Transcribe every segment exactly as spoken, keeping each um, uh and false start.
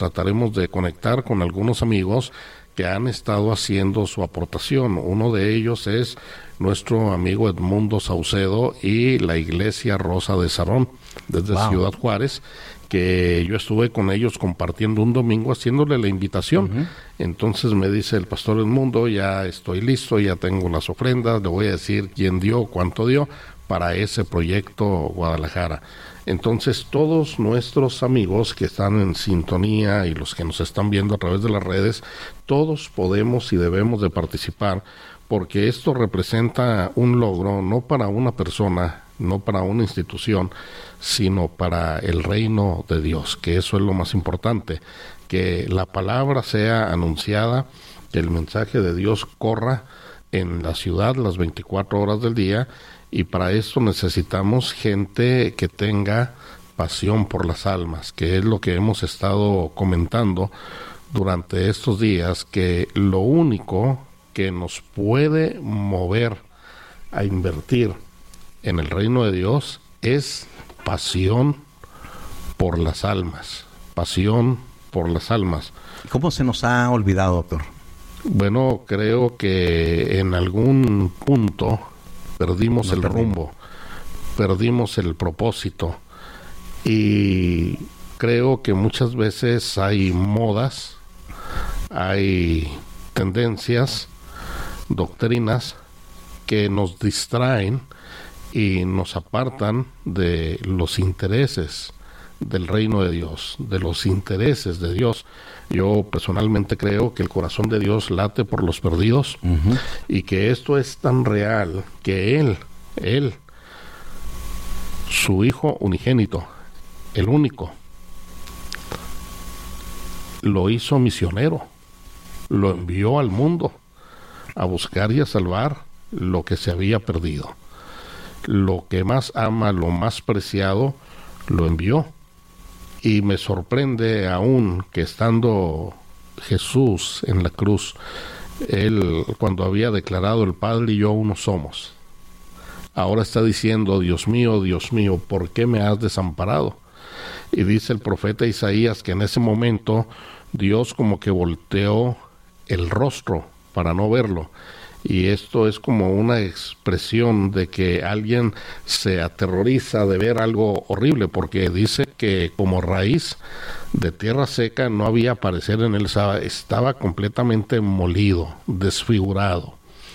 trataremos de conectar con algunos amigos que han estado haciendo su aportación. Uno de ellos es nuestro amigo Edmundo Saucedo y la Iglesia Rosa de Sarón, desde wow. Ciudad Juárez, que yo estuve con ellos compartiendo un domingo haciéndole la invitación. Uh-huh. Entonces me dice el pastor Edmundo, ya estoy listo, ya tengo las ofrendas, le voy a decir quién dio, cuánto dio para ese proyecto Guadalajara. Entonces todos nuestros amigos que están en sintonía y los que nos están viendo a través de las redes, todos podemos y debemos de participar, porque esto representa un logro no para una persona, no para una institución, sino para el reino de Dios, que eso es lo más importante, que la palabra sea anunciada, que el mensaje de Dios corra en la ciudad las veinticuatro horas del día, y para esto necesitamos gente que tenga pasión por las almas, que es lo que hemos estado comentando durante estos días, que lo único que nos puede mover a invertir en el reino de Dios es pasión por las almas, pasión por las almas. ¿Cómo se nos ha olvidado, doctor? Bueno, creo que en algún punto perdimos no el perdimos. rumbo, perdimos el propósito, y creo que muchas veces hay modas, hay tendencias, doctrinas que nos distraen y nos apartan de los intereses del reino de Dios, de los intereses de Dios. Yo personalmente creo que el corazón de Dios late por los perdidos, uh-huh. y que esto es tan real que Él, Él, su Hijo unigénito, el único, lo hizo misionero, lo envió al mundo a buscar y a salvar lo que se había perdido. Lo que más ama, lo más preciado, lo envió. Y me sorprende aún que estando Jesús en la cruz, Él cuando había declarado el Padre y yo uno somos, ahora está diciendo, Dios mío, Dios mío, ¿por qué me has desamparado? Y dice el profeta Isaías que en ese momento Dios como que volteó el rostro para no verlo. Y esto es como una expresión de que alguien se aterroriza de ver algo horrible, porque dice que como raíz de tierra seca no había parecer en él, estaba completamente molido, desfigurado.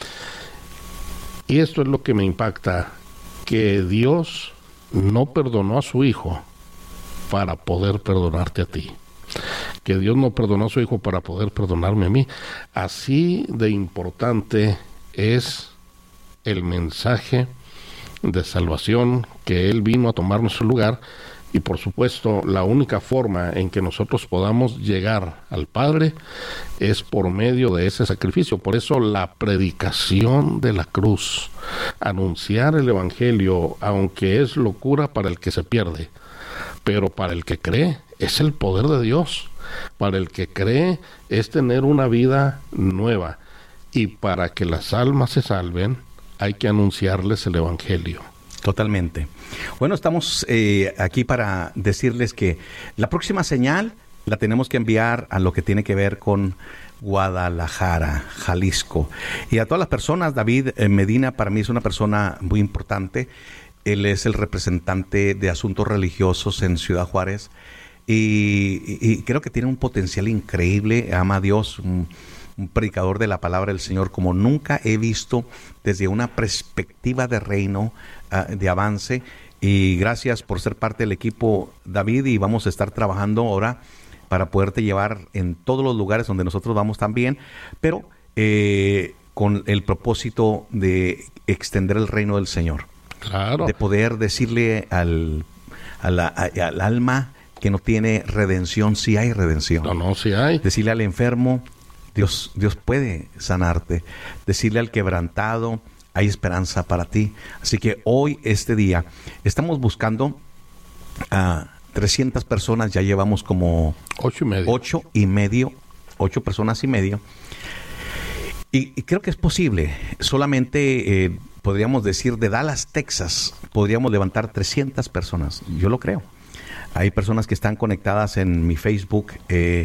Y esto es lo que me impacta, que Dios no perdonó a su Hijo para poder perdonarte a ti. Que Dios no perdonó a su Hijo para poder perdonarme a mí. Así de importante es el mensaje de salvación, que Él vino a tomar nuestro lugar, y por supuesto la única forma en que nosotros podamos llegar al Padre es por medio de ese sacrificio. Por eso la predicación de la cruz, anunciar el Evangelio, aunque es locura para el que se pierde, pero para el que cree es el poder de Dios. Para el que cree es tener una vida nueva, y para que las almas se salven hay que anunciarles el Evangelio. Totalmente. Bueno, estamos eh, aquí para decirles que la próxima señal la tenemos que enviar a lo que tiene que ver con Guadalajara, Jalisco. Y a todas las personas, David eh, Medina para mí es una persona muy importante. Él es el representante de asuntos religiosos en Ciudad Juárez. Y, y, y creo que tiene un potencial increíble, ama a Dios, un, un predicador de la palabra del Señor como nunca he visto desde una perspectiva de reino, uh, de avance. Y gracias por ser parte del equipo, David, y vamos a estar trabajando ahora para poderte llevar en todos los lugares donde nosotros vamos también, pero eh, con el propósito de extender el reino del Señor. Claro. De poder decirle al, a la, a, al alma que no tiene redención, sí hay redención. No, no, sí hay. Decirle al enfermo, Dios, Dios puede sanarte. Decirle al quebrantado, hay esperanza para ti. Así que hoy, este día, estamos buscando a trescientas personas, ya llevamos como ocho y medio. Ocho y medio, ocho personas y medio. Y, y creo que es posible. Solamente eh, podríamos decir de Dallas, Texas, podríamos levantar trescientas personas. Yo lo creo. Hay personas que están conectadas en mi Facebook. Eh,